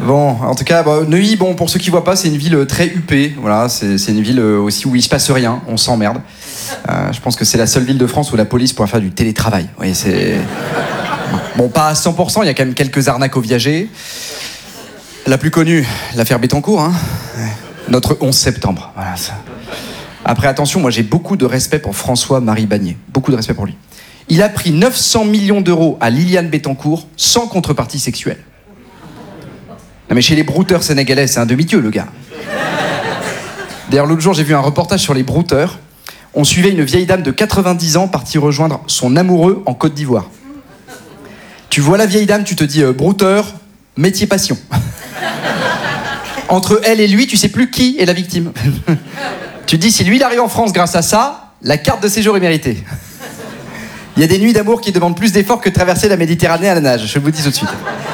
Bon, en tout cas, Neuilly, bon, pour ceux qui voient pas, c'est une ville très huppée. Voilà, c'est une ville aussi où il se passe rien, on s'emmerde. Je pense que c'est la seule ville de France où la police pourra faire du télétravail. Vous voyez, c'est... Bon, pas à 100%, il y a quand même quelques arnaques aux viagers. La plus connue, l'affaire Bettencourt, hein. Notre 11 septembre. Voilà, ça. Après, attention, moi j'ai beaucoup de respect pour François-Marie Bagné. Beaucoup de respect pour lui. Il a pris 900 millions d'euros à Liliane Bettencourt sans contrepartie sexuelle. Non mais chez les brouteurs sénégalais, c'est un demi-dieu, le gars. D'ailleurs, l'autre jour, j'ai vu un reportage sur les brouteurs. On suivait une vieille dame de 90 ans partie rejoindre son amoureux en Côte d'Ivoire. Tu vois la vieille dame, tu te dis brouteur, métier passion. Entre elle et lui, tu sais plus qui est la victime. Tu te dis, si lui il arrive en France grâce à ça, la carte de séjour est méritée. Il y a des nuits d'amour qui demandent plus d'efforts que de traverser la Méditerranée à la nage, je vous le dis tout de suite.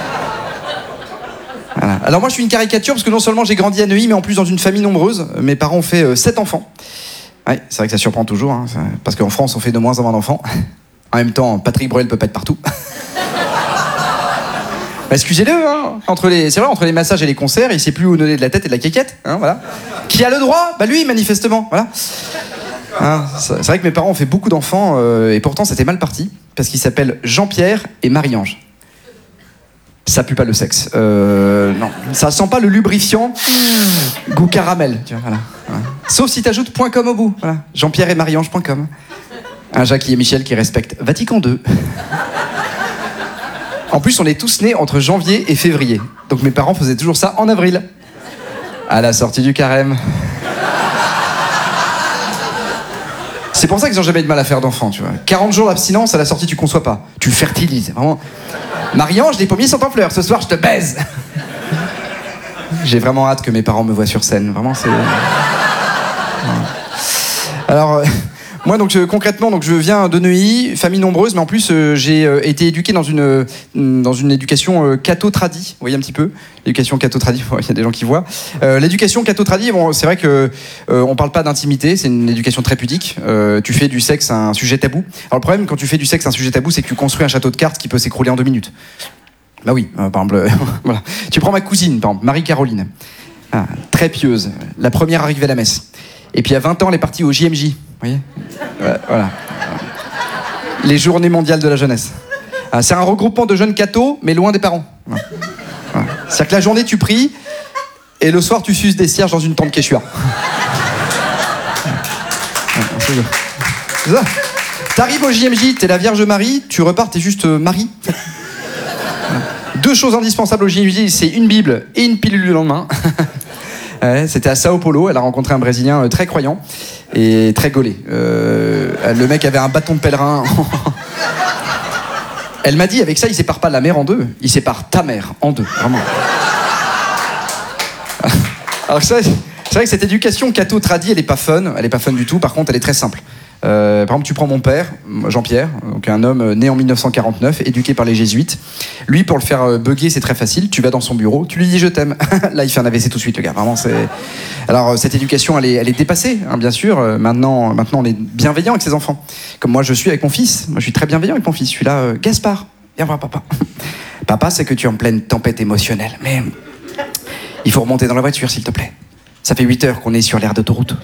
Voilà. Alors moi je suis une caricature parce que non seulement j'ai grandi à Neuilly, mais en plus dans une famille nombreuse. Mes parents ont fait 7 enfants. Ouais, c'est vrai que ça surprend toujours, hein, parce qu'en France on fait de moins en moins d'enfants. En même temps, Patrick Bruel peut pas être partout. Excusez-le, hein. C'est vrai, entre les massages et les concerts, il sait plus où donner de la tête et de la quéquette, hein, voilà. Qui a le droit? Bah lui, manifestement, voilà. Hein, c'est vrai que mes parents ont fait beaucoup d'enfants, et pourtant c'était mal parti, parce qu'ils s'appellent Jean-Pierre et Marie-Ange. Ça pue pas le sexe. Non, ça sent pas le lubrifiant goût caramel, tu vois, voilà. Sauf si t'ajoutes .com au bout, voilà. Jean-Pierre et Marie-Ange.com. Un Jacques et Michel qui respectent Vatican II. En plus, on est tous nés entre janvier et février. Donc mes parents faisaient toujours ça en avril. À la sortie du carême. C'est pour ça qu'ils n'ont jamais eu de mal à faire d'enfants, tu vois. 40 jours d'abstinence, à la sortie, tu conçois pas. Tu fertilises, vraiment. Marie-Ange, les pommiers sont en fleurs. Ce soir, je te baise. J'ai vraiment hâte que mes parents me voient sur scène. Vraiment, c'est... Alors... Moi, donc, concrètement, donc, je viens de Neuilly, famille nombreuse, mais en plus, j'ai été éduqué dans une éducation catho-tradi. Vous voyez un petit peu l'éducation catho-tradi, il y a des gens qui voient. L'éducation catho-tradi, bon, c'est vrai que on parle pas d'intimité, c'est une éducation très pudique. Tu fais du sexe un sujet tabou. Alors, le problème, quand tu fais du sexe un sujet tabou, c'est que tu construis un château de cartes qui peut s'écrouler en 2 minutes. Bah oui, par exemple, voilà. Tu prends ma cousine, par exemple, Marie-Caroline, très pieuse, la première arrivée à la messe. Et puis, à 20 ans, elle est partie au JMJ. Vous voyez, voilà. Les journées mondiales de la jeunesse. C'est un regroupement de jeunes cathos, mais loin des parents. Voilà. C'est-à-dire que la journée, tu pries, et le soir, tu suces des cierges dans une tente Quechua. C'est ça. T'arrives au JMJ, t'es la Vierge Marie, tu repars, t'es juste Marie. 2 choses indispensables au JMJ, c'est une Bible et une pilule du lendemain. Ouais, c'était à Sao Paulo, elle a rencontré un Brésilien très croyant et très gaulé. Le mec avait un bâton de pèlerin. Elle m'a dit, avec ça, il sépare pas la mère en 2, il sépare ta mère en 2, vraiment. Alors ça, c'est vrai que cette éducation catho-tradi, elle est pas fun du tout, par contre, elle est très simple. Par exemple, tu prends mon père, Jean-Pierre, donc un homme né en 1949, éduqué par les jésuites. Lui, pour le faire bugger, c'est très facile. Tu vas dans son bureau, tu lui dis je t'aime. Là, il fait un AVC tout de suite, le gars. Vraiment, c'est. Alors, cette éducation, elle est dépassée, hein, bien sûr. Maintenant, on est bienveillant avec ses enfants. Comme moi, je suis avec mon fils. Moi, je suis très bienveillant avec mon fils. Je suis là, Gaspard, viens voir papa. Papa, c'est que tu es en pleine tempête émotionnelle, mais il faut remonter dans la voiture, s'il te plaît. Ça fait 8 heures qu'on est sur l'aire d'autoroute.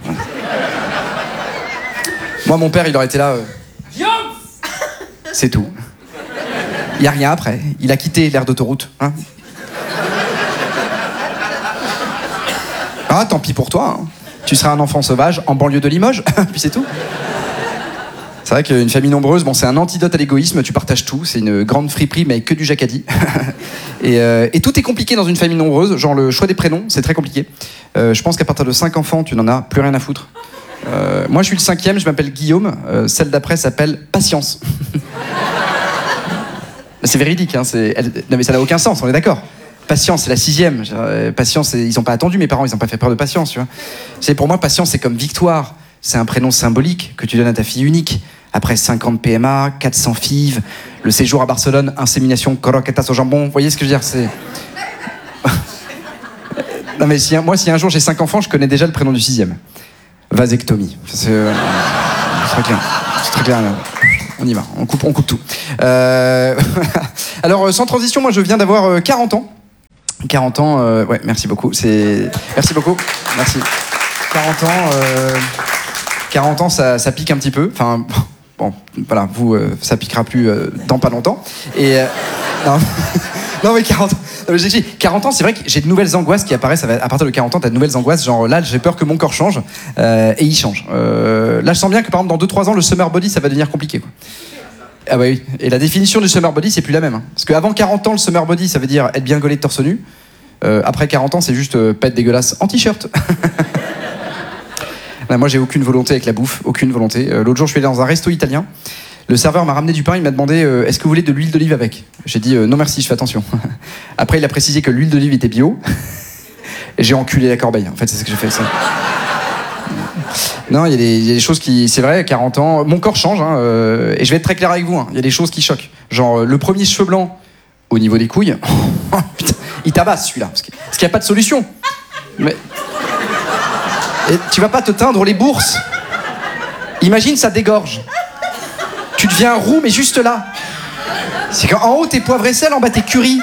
Moi, mon père, il aurait été là... C'est tout. Il n'y a rien après. Il a quitté l'aire d'autoroute. Hein. Ah, tant pis pour toi. Hein. Tu seras un enfant sauvage en banlieue de Limoges. Puis c'est tout. C'est vrai qu'une famille nombreuse, bon, c'est un antidote à l'égoïsme. Tu partages tout. C'est une grande friperie, mais avec que du jacadi. Et tout est compliqué dans une famille nombreuse. Genre le choix des prénoms, c'est très compliqué. Je pense qu'à partir de 5 enfants, tu n'en as plus rien à foutre. Moi, je suis le 5e, je m'appelle Guillaume. Celle d'après s'appelle Patience. C'est véridique, hein, non mais ça n'a aucun sens, on est d'accord. Patience, c'est la 6e. Patience, ils n'ont pas attendu, mes parents, ils n'ont pas fait peur de Patience, tu vois. Pour moi, Patience, c'est comme Victoire. C'est un prénom symbolique que tu donnes à ta fille unique. Après 50 PMA, 400 FIV, le séjour à Barcelone, insémination, croquetas au jambon. Vous voyez ce que je veux dire, c'est... Non mais si un jour j'ai 5 enfants, je connais déjà le prénom du 6e. Vasectomie. C'est très clair. C'est très clair. On y va. On coupe tout. Alors, sans transition, moi, je viens d'avoir 40 ans. 40 ans, ouais, merci beaucoup. Merci beaucoup. Merci. 40 ans, ça pique un petit peu. Enfin, bon, voilà, vous, ça piquera plus dans pas longtemps. Et non, non, mais 40 ans. Non, mais j'ai 40 ans, c'est vrai que j'ai de nouvelles angoisses qui apparaissent. À partir de 40 ans, t'as de nouvelles angoisses. Genre là, j'ai peur que mon corps change. Et il change. Là, je sens bien que par exemple, dans 2-3 ans, le summer body, ça va devenir compliqué, quoi. Ah bah oui. Et la définition du summer body, c'est plus la même. Hein. Parce qu'avant 40 ans, le summer body, ça veut dire être bien gaulé de torse nu. Après 40 ans, c'est juste pas être dégueulasse en t-shirt. Là, moi, j'ai aucune volonté avec la bouffe, aucune volonté. L'autre jour, je suis allé dans un resto italien. Le serveur m'a ramené du pain, il m'a demandé est-ce que vous voulez de l'huile d'olive avec. J'ai dit non merci, je fais attention. Après, il a précisé que l'huile d'olive était bio. Et j'ai enculé la corbeille. En fait, c'est ce que j'ai fait. Ça. Non, il y a des choses qui... C'est vrai, à 40 ans... Mon corps change, hein, et je vais être très clair avec vous. Il y a des choses qui choquent. Genre, le premier cheveu blanc au niveau des couilles... Putain, il tabasse, celui-là. Parce qu'il n'y a pas de solution. Mais... Et tu vas pas te teindre les bourses. Imagine, ça dégorge. Tu deviens roux, mais juste là. C'est qu'en haut, t'es poivre et sel, en bas, t'es curry.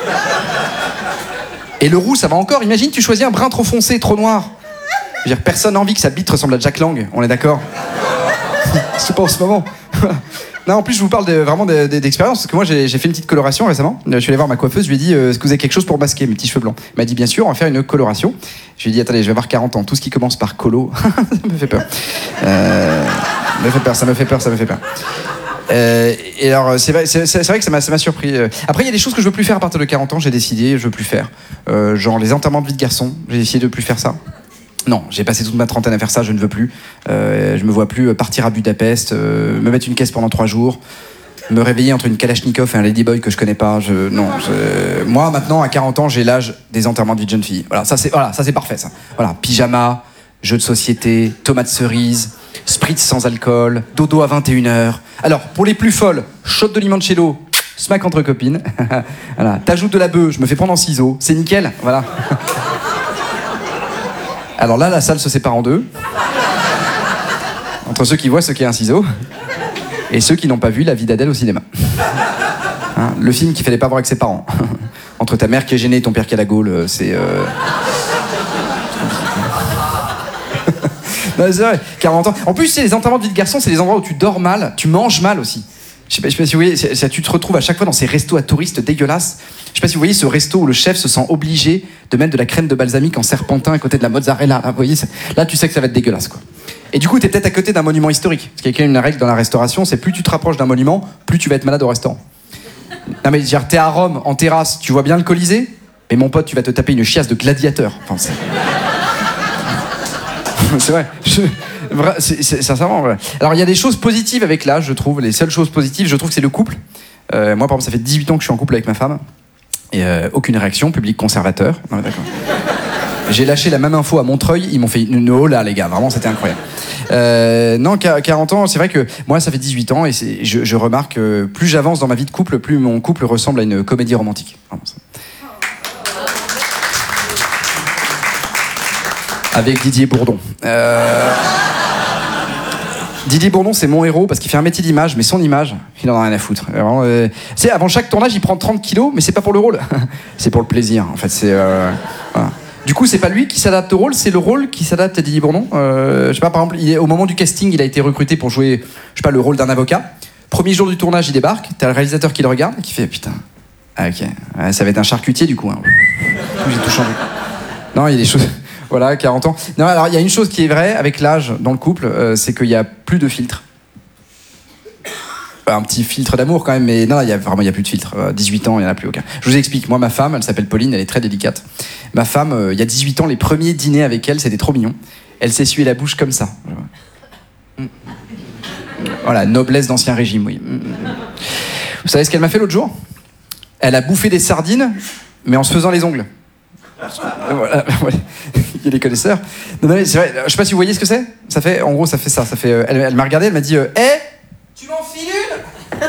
Et le roux, ça va encore. Imagine, tu choisis un brun trop foncé, trop noir. Je veux dire, personne n'a envie que sa bite ressemble à Jack Lang, on est d'accord? C'est pas en ce moment. Non, en plus, je vous parle vraiment d'expérience, parce que moi, j'ai fait une petite coloration récemment. Je suis allé voir ma coiffeuse, je lui ai dit, est-ce que vous avez quelque chose pour masquer mes petits cheveux blancs? Elle m'a dit, bien sûr, on va faire une coloration. Je lui ai dit, attendez, je vais avoir 40 ans, tout ce qui commence par colo, ça me fait peur. Ça me fait peur. Et alors, c'est vrai que ça m'a surpris. Après, il y a des choses que je veux plus faire à partir de 40 ans, j'ai décidé, je veux plus faire. Genre les enterrements de vie de garçon, j'ai décidé de plus faire ça. Non, j'ai passé toute ma trentaine à faire ça, je ne veux plus. Je me vois plus partir à Budapest, me mettre une caisse pendant 3 jours, me réveiller entre une Kalachnikov et un Ladyboy que je connais pas. Moi, maintenant, à 40 ans, j'ai l'âge des enterrements de vie de jeune fille. Voilà, ça c'est parfait, ça. Voilà, pyjama, jeux de société, tomates cerises, spritz sans alcool, dodo à 21h. Alors, pour les plus folles, shot de limoncello, smack entre copines. Voilà, t'ajoutes de la bœuf, je me fais prendre en ciseaux, c'est nickel, voilà. Alors là, la salle se sépare en deux. Entre ceux qui voient ce qu'est un ciseau et ceux qui n'ont pas vu La vie d'Adèle au cinéma. Hein, le film qu'il fallait pas voir avec ses parents. Entre ta mère qui est gênée et ton père qui a la gaule, c'est... Non, c'est vrai, 40 ans. En plus, c'est les enterrements de vie de garçon, c'est les endroits où tu dors mal, tu manges mal aussi. Je sais pas si vous voyez, tu te retrouves à chaque fois dans ces restos à touristes dégueulasses. Je sais pas si vous voyez ce resto où le chef se sent obligé de mettre de la crème de balsamique en serpentin à côté de la mozzarella. Là, vous voyez, là tu sais que ça va être dégueulasse, quoi. Et du coup, t'es peut-être à côté d'un monument historique. Parce qu'il y a quand même une règle dans la restauration, c'est plus tu te rapproches d'un monument, plus tu vas être malade au restaurant. Non mais dire, t'es à Rome, en terrasse, tu vois bien le Colisée, mais mon pote, tu vas te taper une chiasse de gladiateur. Enfin, c'est vrai. C'est sincèrement vrai. Alors il y a des choses positives avec l'âge, je trouve. Les seules choses positives, je trouve que c'est le couple. Moi par exemple, ça fait 18 ans que je suis en couple avec ma femme. Et aucune réaction, public conservateur. Non, d'accord. J'ai lâché la même info à Montreuil, ils m'ont fait une hola les gars, vraiment c'était incroyable. Non, 40 ans, c'est vrai que moi ça fait 18 ans et je remarque que plus j'avance dans ma vie de couple, plus mon couple ressemble à une comédie romantique. Vraiment, ça. Avec Didier Bourdon. Didier Bourdon, c'est mon héros parce qu'il fait un métier d'image, mais son image, il en a rien à foutre. Vraiment, c'est avant chaque tournage, il prend 30 kilos, mais c'est pas pour le rôle, c'est pour le plaisir. En fait, c'est voilà. Du coup, c'est pas lui qui s'adapte au rôle, c'est le rôle qui s'adapte à Didier Bourdon. Je sais pas, par exemple, au moment du casting, il a été recruté pour jouer, je sais pas, le rôle d'un avocat. Premier jour du tournage, il débarque, t'as le réalisateur qui le regarde et qui fait putain, ah, ok, ça va être un charcutier du coup. Hein. J'ai tout changé. Non, il y a des choses. Voilà, 40 ans. Non, alors il y a une chose qui est vraie avec l'âge dans le couple, c'est qu'il y a plus de filtre. Un petit filtre d'amour quand même, mais non, il y a plus de filtre. 18 ans, il n'y en a plus aucun. Je vous explique. Moi, ma femme, elle s'appelle Pauline, elle est très délicate. Ma femme, il y a 18 ans, les premiers dîners avec elle, c'était trop mignon. Elle s'essuyait la bouche comme ça. Voilà, noblesse d'ancien régime, oui. Vous savez ce qu'elle m'a fait l'autre jour? Elle a bouffé des sardines, mais en se faisant les ongles. Voilà, ouais. Il y a des connaisseurs. Non, mais c'est vrai, je sais pas si vous voyez ce que c'est. Ça fait, en gros, ça fait ça. Ça fait. Elle m'a regardé, elle m'a dit, tu m'en files une?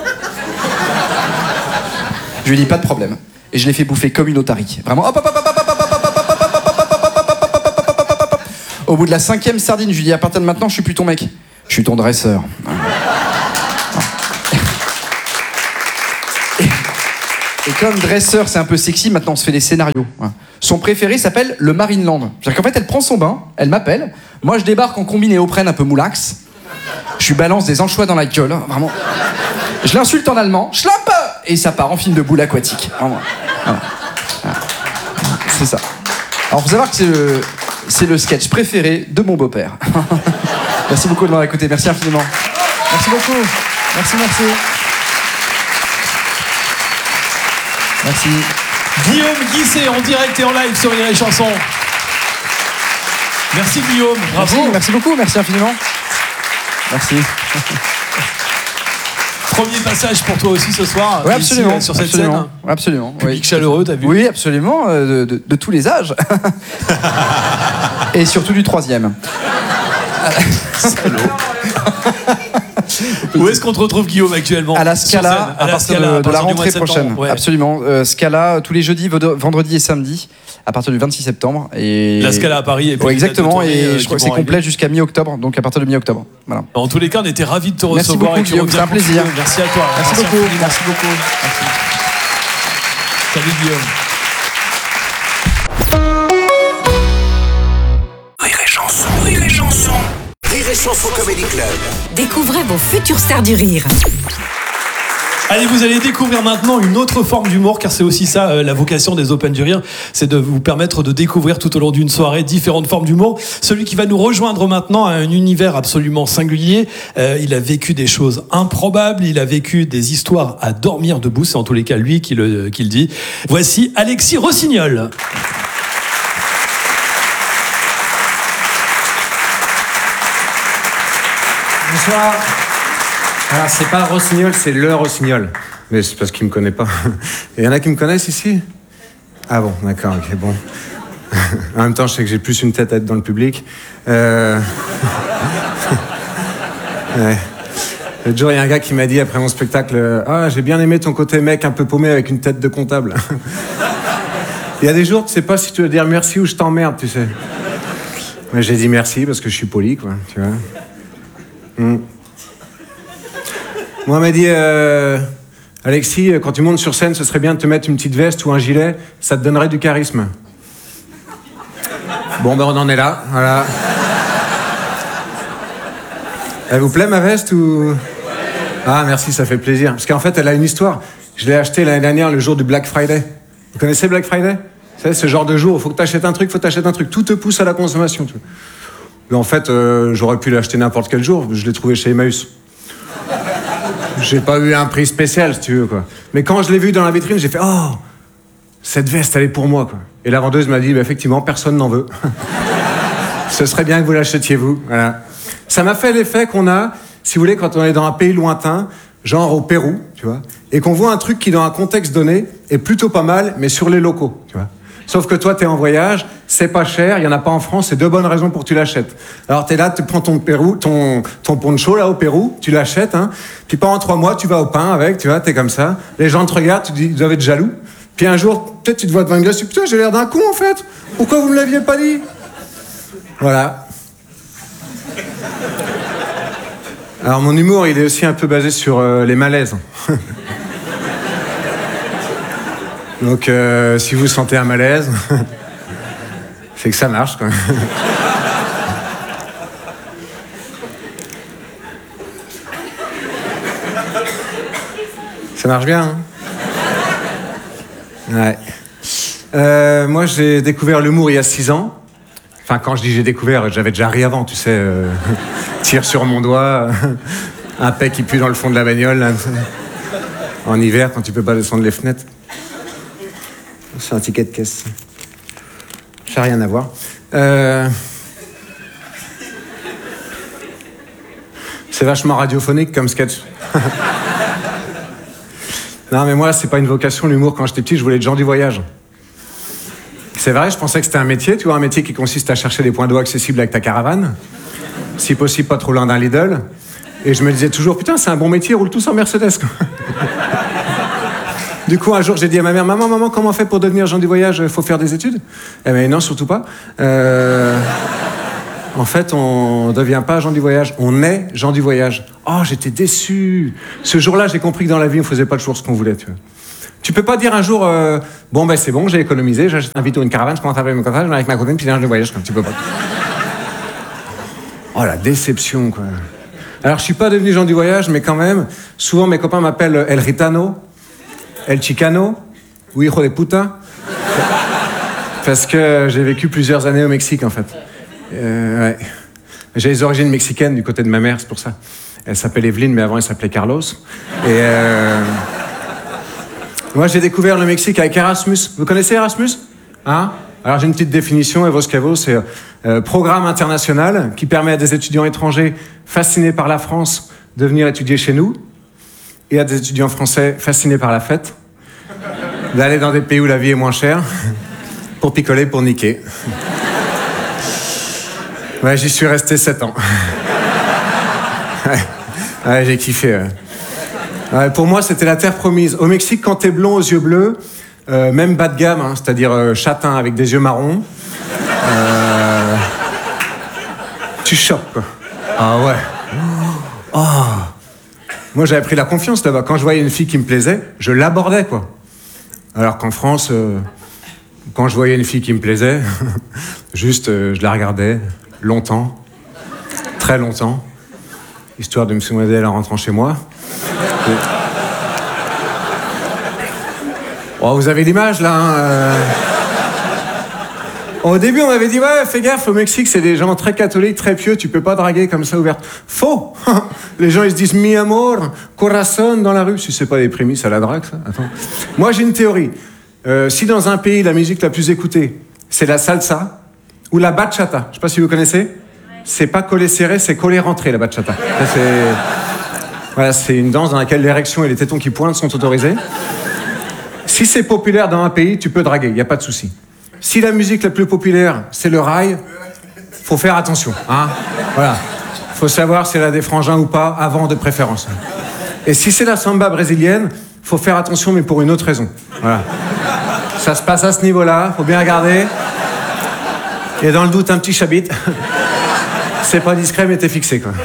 Je lui ai dit pas de problème. Et je l'ai fait bouffer comme une otarie. Vraiment. Hop, hop, hop, hop, hop, hop, hop, hop, hop, hop, hop, hop, hop. Au bout de la 5e sardine, je lui ai dit, à partir de maintenant, je suis plus ton mec. Je suis ton dresseur. Et comme dresseur, c'est un peu sexy, maintenant on se fait des scénarios. Son préféré s'appelle le Marineland. C'est-à-dire qu'en fait, elle prend son bain, elle m'appelle, moi je débarque en combiné néoprène un peu moulax, je lui balance des anchois dans la gueule, vraiment. Je l'insulte en allemand, schlampe, et ça part en film de boule aquatique. Vraiment. Voilà. C'est ça. Alors, faut savoir que c'est le sketch préféré de mon beau-père. Merci beaucoup de m'avoir écouté. Merci infiniment. Merci beaucoup. Merci. Merci. Guillaume Guisset en direct et en live sur Rire et Chanson. Merci Guillaume. Bravo. Merci beaucoup. Merci infiniment. Merci. Premier passage pour toi aussi ce soir. Oui, absolument. Ici, sur cette absolument, scène. Absolument. Public chaleureux, t'as vu? Oui, absolument. De tous les âges. Et surtout du 3e. Salaud. Où est-ce qu'on te retrouve, Guillaume, actuellement? À la Scala, à partir de la rentrée prochaine. Ouais. Absolument. Scala, tous les jeudis, vendredis et samedis, à partir du 26 septembre. Et... La Scala à Paris. Ouais, exactement. Et je crois que c'est complet jusqu'à mi-octobre, donc à partir de mi-octobre. Voilà. En tous les cas, on était ravis de te recevoir. Merci beaucoup, Guillaume. C'est un plaisir. Merci à toi. Merci beaucoup. Merci beaucoup. Merci. Salut, Guillaume. Rire et Chanson. Rire et Chanson. Rire et Chanson Comedy Club. Découvrez vos futures stars du rire. Allez, vous allez découvrir maintenant une autre forme d'humour, car c'est aussi ça la vocation des Open du Rire, c'est de vous permettre de découvrir tout au long d'une soirée différentes formes d'humour. Celui qui va nous rejoindre maintenant a un univers absolument singulier. Il a vécu des choses improbables, il a vécu des histoires à dormir debout, c'est en tous les cas lui qui le dit. Voici Alexis Rossignol. Bonsoir. Alors, c'est pas Rossignol, c'est le Rossignol. Mais c'est parce qu'il me connaît pas. Il y en a qui me connaissent ici? Ah bon, d'accord, ok, bon. En même temps, je sais que j'ai plus une tête à être dans le public. Ouais. L'autre jour, il y a un gars qui m'a dit après mon spectacle, ah, j'ai bien aimé ton côté mec un peu paumé avec une tête de comptable. Il y a des jours, tu sais pas si tu veux dire merci ou je t'emmerde, tu sais. Mais j'ai dit merci parce que je suis poli, quoi, tu vois. Moi, on m'a dit, Alexis, quand tu montes sur scène, ce serait bien de te mettre une petite veste ou un gilet, ça te donnerait du charisme. Bon, ben on en est là, voilà. Elle vous plaît, ma veste, ou... Ah, merci, ça fait plaisir. Parce qu'en fait, elle a une histoire. Je l'ai achetée l'année dernière, le jour du Black Friday. Vous connaissez Black Friday? Vous savez, ce genre de jour, il faut que tu achètes un truc, Tout te pousse à la consommation, tu vois. Mais en fait, j'aurais pu l'acheter n'importe quel jour. Je l'ai trouvé chez Emmaüs. J'ai pas eu un prix spécial, si tu veux, quoi. Mais quand je l'ai vu dans la vitrine, j'ai fait « Oh, cette veste, elle est pour moi, quoi. » Et la vendeuse m'a dit bah, « Effectivement, personne n'en veut. Ce serait bien que vous l'achetiez, vous. » Voilà. Ça m'a fait l'effet qu'on a, si vous voulez, quand on est dans un pays lointain, genre au Pérou, tu vois, et qu'on voit un truc qui, dans un contexte donné, est plutôt pas mal, mais sur les locaux, tu vois. Sauf que toi, t'es en voyage, c'est pas cher, il y en a pas en France, c'est 2 bonnes raisons pour que tu l'achètes. Alors t'es là, tu prends ton poncho là au Pérou, tu l'achètes, hein, puis pendant 3 mois, tu vas au pain avec, tu vois, t'es comme ça. Les gens te regardent, tu te dis, ils doivent être jaloux. Puis un jour, peut-être tu te vois devant une glace, tu dis, putain, j'ai l'air d'un con en fait. Pourquoi vous me l'aviez pas dit? Voilà. Alors mon humour, il est aussi un peu basé sur les malaises. Donc, si vous sentez un malaise, c'est que ça marche, quoi. Ça marche bien, hein? Ouais. Moi, j'ai découvert l'humour il y a 6 ans. Enfin, quand je dis j'ai découvert, j'avais déjà ri avant, tu sais. Tire sur mon doigt, un pet qui pue dans le fond de la bagnole, là, en hiver, quand tu peux pas descendre les fenêtres. C'est un ticket de caisse. Ça n'a rien à voir. C'est vachement radiophonique comme sketch. Non, mais moi, c'est pas une vocation, l'humour. Quand j'étais petit, je voulais être Jean du voyage. C'est vrai, je pensais que c'était un métier, tu vois, un métier qui consiste à chercher des points d'eau accessibles avec ta caravane. Si possible, pas trop loin d'un Lidl. Et je me disais toujours, putain, c'est un bon métier, roule tous en Mercedes, quoi. Du coup, un jour, j'ai dit à ma mère, maman, comment on fait pour devenir Jean du voyage? Faut faire des études? Elle m'a dit, non, surtout pas. En fait, on ne devient pas Jean du voyage, on est Jean du voyage. Oh, j'étais déçu. Ce jour-là, j'ai compris que dans la vie, on faisait pas toujours ce qu'on voulait, tu vois. Tu peux pas dire un jour, bon ben c'est bon, j'ai économisé, j'achète un vito, une caravane, je commence à travailler mon caravane, avec ma copine, puis je voyage, tu peux pas. Oh la déception, quoi. Alors je suis pas devenu gens du voyage, mais quand même, souvent mes copains m'appellent El Gitano, El Chicano, ou Hijo de Puta, parce que j'ai vécu plusieurs années au Mexique, en fait. Ouais. J'ai les origines mexicaines du côté de ma mère, c'est pour ça. Elle s'appelle Evelyne, mais avant elle s'appelait Carlos. Et moi j'ai découvert le Mexique avec Erasmus. Vous connaissez Erasmus? Hein? Alors j'ai une petite définition, Evoscavo, c'est programme international qui permet à des étudiants étrangers fascinés par la France de venir étudier chez nous, et à des étudiants français fascinés par la fête, d'aller dans des pays où la vie est moins chère, pour picoler, pour niquer. Ouais, j'y suis resté 7 ans. Ouais, j'ai kiffé. Ouais, pour moi, c'était la terre promise. Au Mexique, quand t'es blond aux yeux bleus, même bas de gamme, hein, c'est-à-dire châtain avec des yeux marrons, tu choques, quoi. Ah ouais. Oh. Moi, j'avais pris la confiance là-bas. Quand je voyais une fille qui me plaisait, je l'abordais, quoi. Alors qu'en France, quand je voyais une fille qui me plaisait, juste, je la regardais longtemps, très longtemps, histoire de me soumettre en rentrant chez moi. Oh, vous avez l'image, là, hein, Au début, on m'avait dit, ouais, fais gaffe, au Mexique, c'est des gens très catholiques, très pieux, tu peux pas draguer comme ça ouverte. Faux. Les gens, ils se disent, mi amor, corazón dans la rue. Si c'est pas des prémices à la drague, ça. Attends. Moi, j'ai une théorie. Si dans un pays, la musique la plus écoutée, c'est la salsa ou la bachata, je sais pas si vous connaissez, c'est pas collé serré, c'est collé rentré, la bachata. Ça, voilà, c'est une danse dans laquelle l'érection et les tétons qui pointent sont autorisés. Si c'est populaire dans un pays, tu peux draguer, il n'y a pas de souci. Si la musique la plus populaire, c'est le rail, faut faire attention. Hein, voilà. Faut savoir si elle a des frangins ou pas, avant de préférence. Et si c'est la samba brésilienne, faut faire attention, mais pour une autre raison. Voilà. Ça se passe à ce niveau-là, faut bien regarder. Et dans le doute, un petit chabit. C'est pas discret, mais t'es fixé, quoi.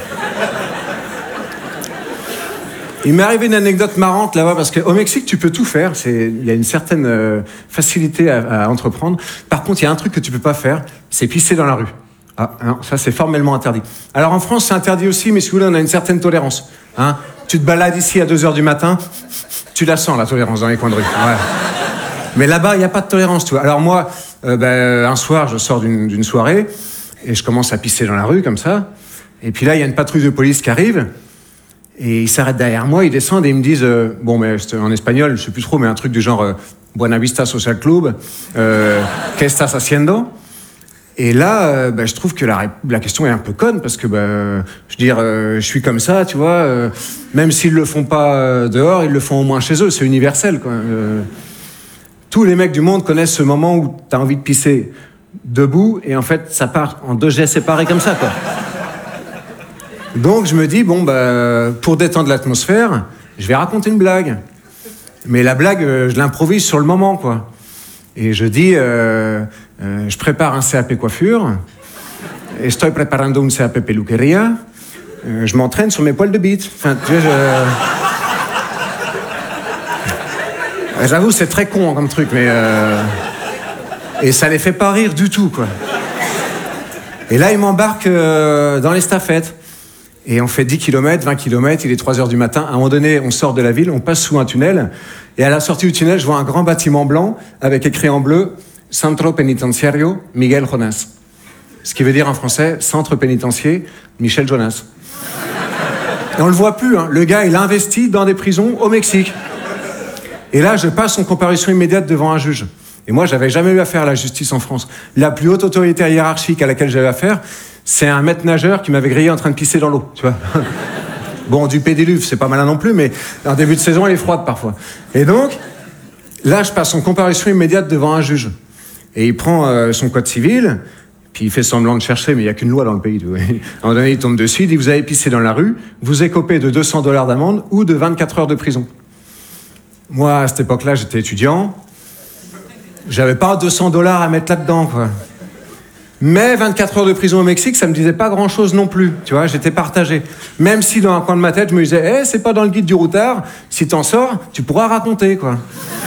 Il m'est arrivé une anecdote marrante là-bas, parce qu'au Mexique, tu peux tout faire. Il y a une certaine facilité à entreprendre. Par contre, il y a un truc que tu peux pas faire, c'est pisser dans la rue. Ah, non, ça, c'est formellement interdit. Alors, en France, c'est interdit aussi, mais si vous voulez, on a une certaine tolérance. Hein, tu te balades ici à 2h du matin, tu la sens, la tolérance, dans les coins de rue. Ouais. Mais là-bas, il n'y a pas de tolérance, tu vois. Alors moi, un soir, je sors d'une soirée, et je commence à pisser dans la rue, comme ça. Et puis là, il y a une patrouille de police qui arrive, et ils s'arrêtent derrière moi, ils descendent et ils me disent, bon, mais en espagnol, je sais plus trop, mais un truc du genre, Buena Vista Social Club, ¿Qué estás haciendo? Et là, je trouve que la question est un peu conne, parce que, je veux dire, je suis comme ça, tu vois, même s'ils le font pas dehors, ils le font au moins chez eux, c'est universel, quoi. Tous les mecs du monde connaissent ce moment où t'as envie de pisser debout, et en fait, ça part en 2 jets séparés comme ça, quoi. Donc, je me dis, bon, pour détendre l'atmosphère, je vais raconter une blague. Mais la blague, je l'improvise sur le moment, quoi. Et je dis, je prépare un CAP coiffure, estoy preparando un CAP peluquería, je m'entraîne sur mes poils de bite. Enfin, tu vois, j'avoue, c'est très con comme truc, mais... Et ça les fait pas rire du tout, quoi. Et là, ils m'embarquent dans l'estafette. Et on fait 10 km, 20 km, il est 3h du matin. À un moment donné, on sort de la ville, on passe sous un tunnel. Et à la sortie du tunnel, je vois un grand bâtiment blanc avec écrit en bleu « Centro Penitenciario Miguel Jonas ». Ce qui veut dire en français « Centre pénitentiaire Michel Jonas ». Et on le voit plus, hein. Le gars, il investit dans des prisons au Mexique. Et là, je passe en comparution immédiate devant un juge. Et moi, j'avais jamais eu affaire à la justice en France. La plus haute autorité hiérarchique à laquelle j'avais affaire, c'est un maître nageur qui m'avait grillé en train de pisser dans l'eau, tu vois. Bon, du pédiluve, c'est pas malin non plus, mais en début de saison, elle est froide parfois. Et donc, là, je passe en comparution immédiate devant un juge. Et il prend son code civil, puis il fait semblant de chercher, mais il n'y a qu'une loi dans le pays. Tu vois. À un moment donné, il tombe dessus, il dit, vous avez pissé dans la rue, vous écopez de $200 d'amende ou de 24 heures de prison. Moi, à cette époque-là, j'étais étudiant. J'avais pas $200 à mettre là-dedans, quoi. Mais 24 heures de prison au Mexique, ça me disait pas grand-chose non plus. Tu vois, j'étais partagé. Même si dans un coin de ma tête, je me disais, c'est pas dans le guide du routard. Si t'en sors, tu pourras raconter, quoi.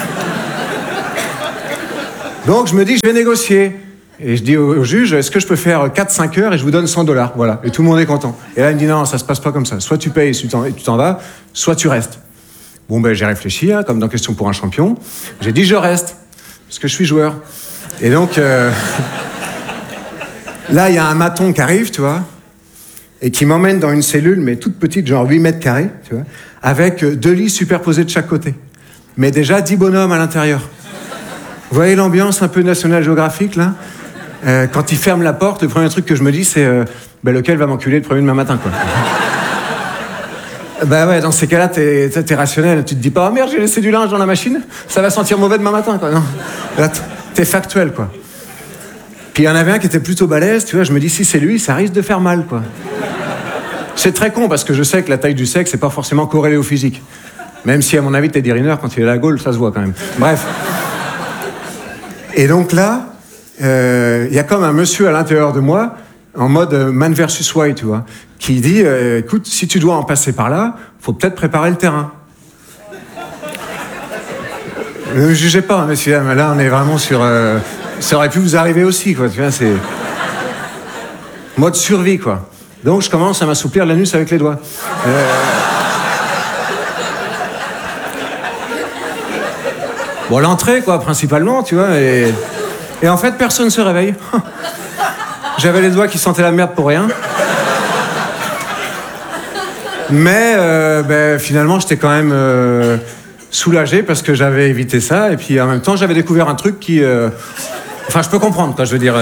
Donc je me dis, je vais négocier. Et je dis au juge, est-ce que je peux faire 4-5 heures et je vous donne $100, voilà. Et tout le monde est content. Et là, il me dit, non, ça se passe pas comme ça. Soit tu payes et tu t'en vas, soit tu restes. Bon, ben, j'ai réfléchi, hein, comme dans Question pour un champion. J'ai dit, je reste, parce que je suis joueur. Et donc, là, il y a un maton qui arrive, tu vois, et qui m'emmène dans une cellule, mais toute petite, genre 8 mètres carrés, tu vois, avec 2 lits superposés de chaque côté. Mais déjà 10 bonhommes à l'intérieur. Vous voyez l'ambiance un peu National Geographic, là ? Quand il ferme la porte, le premier truc que je me dis, c'est lequel va m'enculer le premier demain matin, quoi. Bah ouais, dans ces cas-là, t'es rationnel. Tu te dis pas, oh merde, j'ai laissé du linge dans la machine, ça va sentir mauvais demain matin, quoi. Non. Là, t'es factuel, quoi. Puis il y en avait un qui était plutôt balèze, tu vois, je me dis, si c'est lui, ça risque de faire mal, quoi. C'est très con, parce que je sais que la taille du sexe, c'est pas forcément corrélé au physique. Même si, à mon avis, Teddy Riner, quand il est à la Gaule, ça se voit quand même. Bref. Et donc là, y a comme un monsieur à l'intérieur de moi, en mode man versus wild, tu vois, qui dit, écoute, si tu dois en passer par là, faut peut-être préparer le terrain. Ne me jugez pas, messieurs, dames, là, on est vraiment sur... ça aurait pu vous arriver aussi, quoi, tu vois, c'est... mode survie, quoi. Donc, je commence à m'assouplir l'anus avec les doigts. Bon, l'entrée, quoi, principalement, tu vois, et en fait, personne se réveille. J'avais les doigts qui sentaient la merde pour rien. Mais, finalement, j'étais quand même soulagé parce que j'avais évité ça, et puis en même temps, j'avais découvert un truc qui... Enfin, je peux comprendre, quoi, je veux dire...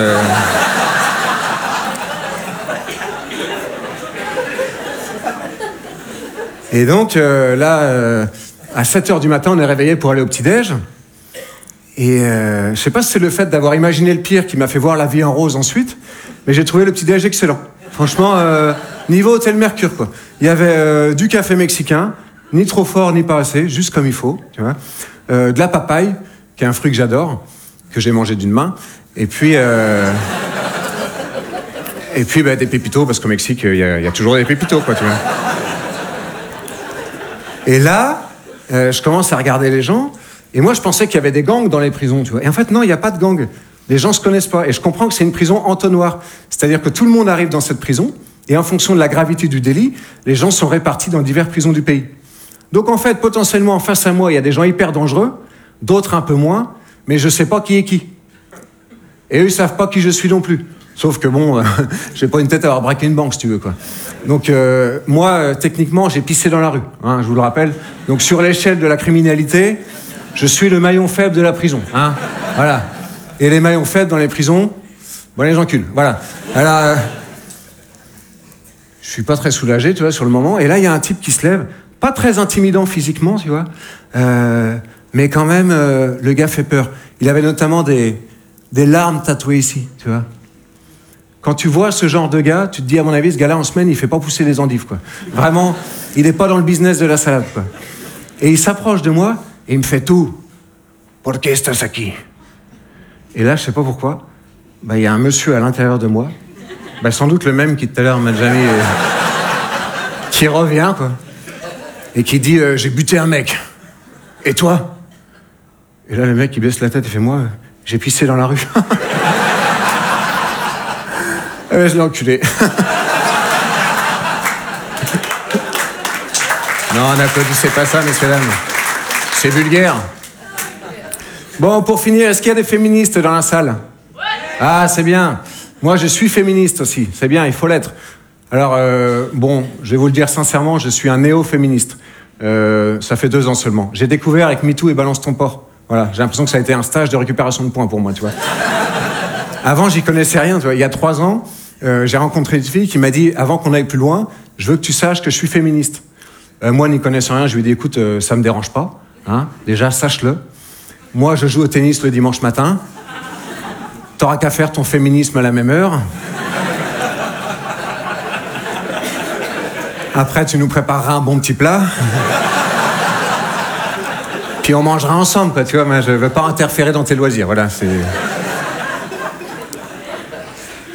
Et donc, là, à 7h du matin, on est réveillé pour aller au petit-déj. Et je sais pas si c'est le fait d'avoir imaginé le pire qui m'a fait voir la vie en rose ensuite, mais j'ai trouvé le petit-déj excellent. Franchement, niveau Hôtel Mercure, quoi. Il y avait du café mexicain, ni trop fort, ni pas assez, juste comme il faut, tu vois. De la papaye, qui est un fruit que j'adore, que j'ai mangé d'une main. Et puis... des pépitos, parce qu'au Mexique, il y a toujours des pépitos, quoi, tu vois. Et là, je commence à regarder les gens, et moi je pensais qu'il y avait des gangs dans les prisons, tu vois. Et en fait, non, il n'y a pas de gang. Les gens se connaissent pas. Et je comprends que c'est une prison entonnoir. C'est-à-dire que tout le monde arrive dans cette prison, et en fonction de la gravité du délit, les gens sont répartis dans diverses prisons du pays. Donc en fait, potentiellement, face à moi, il y a des gens hyper dangereux, d'autres un peu moins, mais je sais pas qui est qui. Et eux, ils savent pas qui je suis non plus. Sauf que bon, j'ai pas une tête à avoir braqué une banque, si tu veux, quoi. Donc moi, techniquement, j'ai pissé dans la rue, hein, je vous le rappelle. Donc sur l'échelle de la criminalité, je suis le maillon faible de la prison, hein. Voilà. Et les maillons faibles dans les prisons, bon, les enculent, voilà. Alors, je suis pas très soulagé, tu vois, sur le moment. Et là, il y a un type qui se lève, pas très intimidant physiquement, tu vois, mais quand même, le gars fait peur. Il avait notamment des larmes tatouées ici, tu vois. Quand tu vois ce genre de gars, tu te dis, à mon avis, ce gars-là, en semaine, il fait pas pousser les endives, quoi. Vraiment, il est pas dans le business de la salade, quoi. Et il s'approche de moi, et il me fait tout. ¿Por qué estás aquí? Et là, je sais pas pourquoi, il y a un monsieur à l'intérieur de moi, sans doute le même qui tout à l'heure m'a déjà mis... qui revient, quoi. Et qui dit, j'ai buté un mec. Et toi? Et là, le mec, il baisse la tête et fait, moi, j'ai pissé dans la rue. Je l'ai enculé. Non, n'applaudissez pas ça, messieurs, dames. C'est vulgaire. Bon, pour finir, est-ce qu'il y a des féministes dans la salle? Ah, c'est bien. Moi, je suis féministe aussi. C'est bien, il faut l'être. Alors, je vais vous le dire sincèrement, je suis un néo-féministe. Ça fait 2 ans seulement. J'ai découvert avec MeToo et Balance ton porc. Voilà, j'ai l'impression que ça a été un stage de récupération de points pour moi, tu vois. Avant, j'y connaissais rien, tu vois. Il y a 3 ans, j'ai rencontré une fille qui m'a dit, avant qu'on aille plus loin, je veux que tu saches que je suis féministe. Moi, n'y connaissant rien, je lui ai dit, écoute, ça me dérange pas, hein. Déjà, sache-le. Moi, je joue au tennis le dimanche matin. T'auras qu'à faire ton féminisme à la même heure. Après, tu nous prépareras un bon petit plat. Puis on mangera ensemble, quoi, tu vois. Moi, je veux pas interférer dans tes loisirs, voilà, c'est...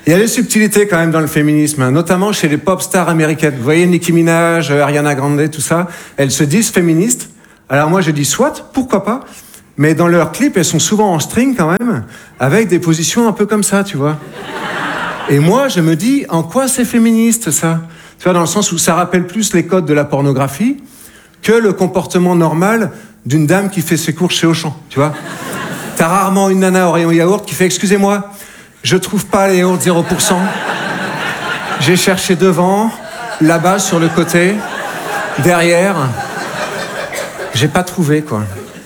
Il y a des subtilités quand même dans le féminisme, hein, notamment chez les pop stars américaines. Vous voyez Nicki Minaj, Ariana Grande, tout ça, elles se disent féministes. Alors moi je dis soit, pourquoi pas, mais dans leurs clips, elles sont souvent en string quand même, avec des positions un peu comme ça, tu vois. Et moi je me dis, en quoi c'est féministe ça? Tu vois, dans le sens où ça rappelle plus les codes de la pornographie que le comportement normal d'une dame qui fait ses courses chez Auchan, tu vois. T'as rarement une nana au rayon yaourt qui fait « Excusez-moi, je trouve pas les yaourts 0%. J'ai cherché devant, là-bas sur le côté, derrière. J'ai pas trouvé, quoi. »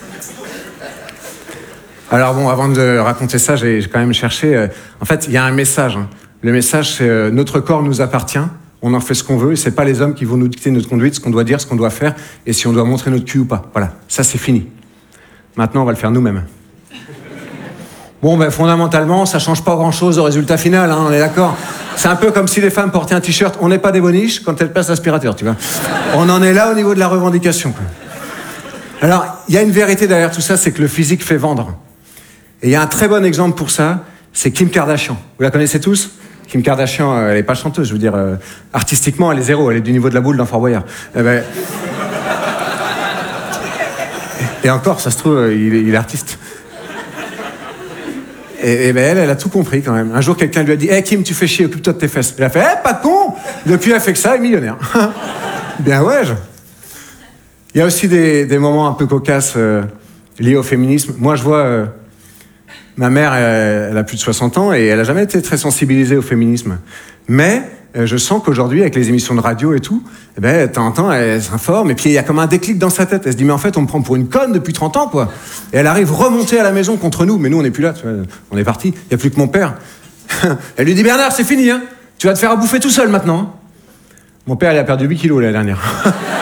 Alors bon, avant de raconter ça, j'ai quand même cherché... en fait, il y a un message. Hein. Le message, c'est notre corps nous appartient. On en fait ce qu'on veut, et c'est pas les hommes qui vont nous dicter notre conduite, ce qu'on doit dire, ce qu'on doit faire, et si on doit montrer notre cul ou pas. Voilà, ça c'est fini. Maintenant, on va le faire nous-mêmes. Bon, ben fondamentalement, ça change pas grand-chose au résultat final, hein, on est d'accord. C'est un peu comme si les femmes portaient un t-shirt « On n'est pas des boniches » quand elles passent l'aspirateur, tu vois. On en est là au niveau de la revendication, quoi. Alors, il y a une vérité derrière tout ça, c'est que le physique fait vendre. Et il y a un très bon exemple pour ça, c'est Kim Kardashian. Vous la connaissez tous ? Kim Kardashian, elle n'est pas chanteuse, je veux dire, artistiquement, elle est zéro, elle est du niveau de la boule dans Fort Boyard. Et encore, ça se trouve, il est artiste. Et ben elle a tout compris quand même. Un jour, quelqu'un lui a dit « Hey Kim, tu fais chier, occupe-toi de tes fesses. » Elle a fait « Eh, pas de con !» Depuis, elle fait que ça, elle est millionnaire. Bien ouais. Il y a aussi des moments un peu cocasses liés au féminisme. Moi, je vois... ma mère, elle a plus de 60 ans et elle n'a jamais été très sensibilisée au féminisme. Mais je sens qu'aujourd'hui, avec les émissions de radio et tout, eh ben, de temps en temps, elle s'informe et puis il y a comme un déclic dans sa tête. Elle se dit, mais en fait, on me prend pour une conne depuis 30 ans, quoi. Et elle arrive remonter à la maison contre nous. Mais nous, on n'est plus là, tu vois, on est partis. Il n'y a plus que mon père. Elle lui dit, Bernard, c'est fini, hein. Tu vas te faire à bouffer tout seul maintenant. Mon père, il a perdu 8 kilos l'année dernière.